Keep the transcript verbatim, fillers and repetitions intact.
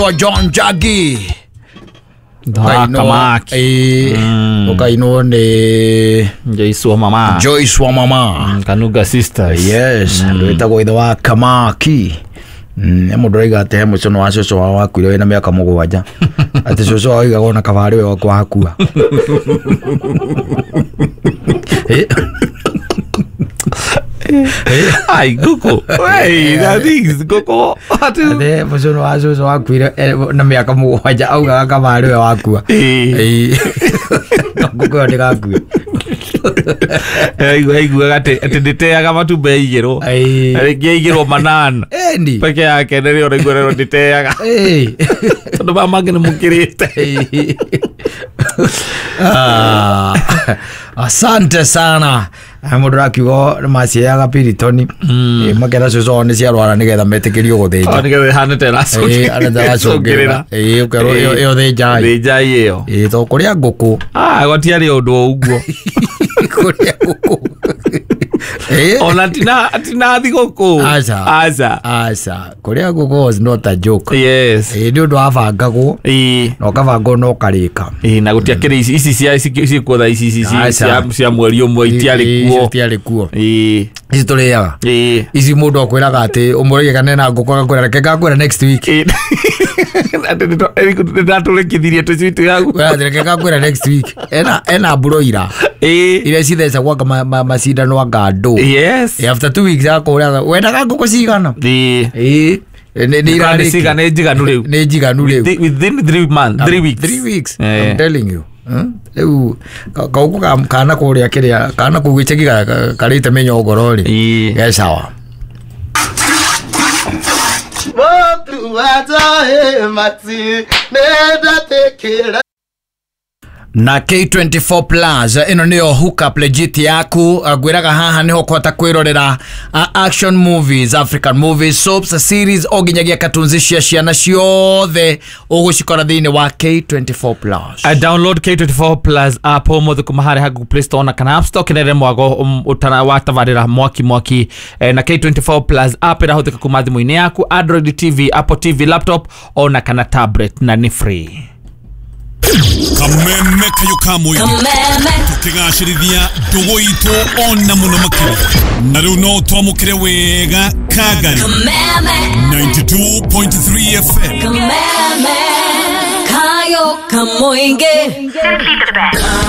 John Jaggi Kamaki eh okaino ne Joyce wa mama Joyce wa mama Kanuga sisters yes ndeta go itho wa Kamaki nemo droiga ate mo sono aso so wa kwire na miaka mugwanja ate so so aiga gona kabari we kwa hakua eh ai Guko hey that is Guko ate mo sono aso so wa kwire na miaka mugwanja auga kabari we wakua eh Guko ndi gakua ai ai gua gate atinditeaga matumbe igiro ai igiro manana endi peke yake ndio rigorero nditeaga eh tondu bamangene mukirite ah asante sana amuduraki go masiaga piritoni e makera soso ne cia rwara nigetha metekerio guthinja nigetha hanete raso eh ana racogerera eh ukero yo the jai the jai yo eh to kuria nguku ah gotiari undu uguo kuria nguku eh ona tina tina thiguku asa asa asa kuria nguku was not a joke yes eh ndio ndo avangagwo eh no kavango no karika eh na gutia kiri ici ici cia ici kuotha ici ici cia cia mweri umwe itiari kuo itiari kuo eh ici turiaga eh ici mundu akwiraga ati umurige kana na nguku akwira reke ngakwira next week ati ndo eriku ndaturekithirie tucitu yagu reke ngakwira next week ena ena broira eh ile citheca kwa macindano ngando yes after two weeks akwira wenda nguku cigana eh eh ni irari cigana njiganu riu ni njiganu riu within three months three weeks three weeks I'm telling you eu kauku kana kuria kiria kana kugichegiga karite menyo ngorori ge sawa watu watae mati nenda tekera na K twenty-four plus ino niyo hookup legit yaku gwiraga haha niho kwata kwirorera uh, action movies, African movies, soaps, series oginyagia cartoons cia ciana ciothe ugucikora thini wa K twenty-four plus. I download K twenty-four plus app mothe kumahare ha Google Play Store na kana App Store kinere mwago um, utana watavarira mwaki mwaki eh, na K twenty-four plus app irahuthika kumathi muine yaku Android T V, Apple T V, laptop ona kana tablet na ni free. Kameme kayo kamwe tukigashirithia ndugu itu ona muno makiri na riu no twamukire wega Kagari ninety-two point three F M Kameme kayo kamoinge